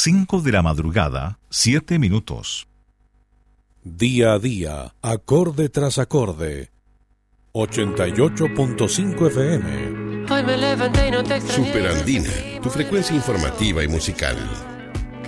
5 de la madrugada, 7 minutos. Día a día, acorde tras acorde. 88.5 FM. Hoy me levanté y no te extrañé. Superandina, tu frecuencia informativa y musical.